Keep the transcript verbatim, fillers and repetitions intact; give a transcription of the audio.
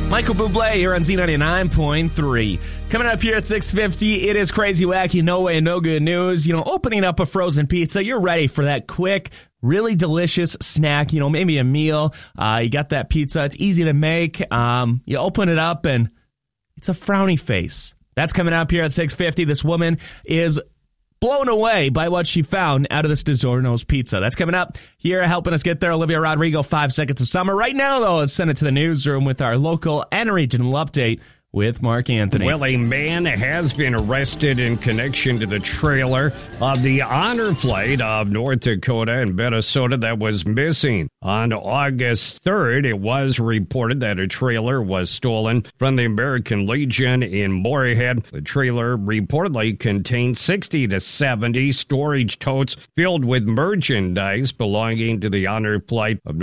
Michael Bublé here on Z ninety-nine point three. Coming up here at six fifty, it is crazy, wacky, no way, no good news. You know, opening up a frozen pizza, you're ready for that quick, really delicious snack, you know, maybe a meal. Uh, you got that pizza. It's easy to make. Um, you open it up and it's a frowny face. That's coming up here at six fifty. This woman is blown away by what she found out of this DiGiorno's pizza. That's coming up here, helping us get there. Olivia Rodrigo, Five Seconds of Summer. Right now, though, let's send it to the newsroom with our local and regional update with Mark Anthony. Well, a man has been arrested in connection to the trailer of the honor flight of North Dakota and Minnesota that was missing. On August third, it was reported that a trailer was stolen from the American Legion in Moorhead. The trailer reportedly contained sixty to seventy storage totes filled with merchandise belonging to the honor flight of